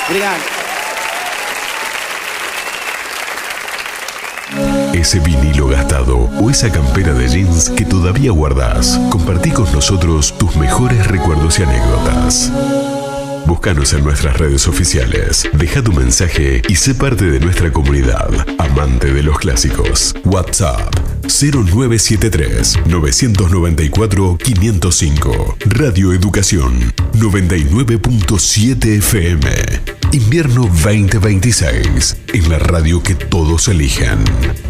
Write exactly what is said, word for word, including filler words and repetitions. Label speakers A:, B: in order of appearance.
A: Obrigado.
B: Ese vinilo gastado o esa campera de jeans que todavía guardás. Compartí con nosotros tus mejores recuerdos y anécdotas. Búscanos en nuestras redes oficiales. Deja tu mensaje y sé parte de nuestra comunidad, amante de los clásicos. WhatsApp cero nueve siete tres, nueve nueve cuatro, cinco cero cinco. Radio Educación noventa y nueve punto siete F M. Invierno veinte veintiséis. En la radio que todos eligen.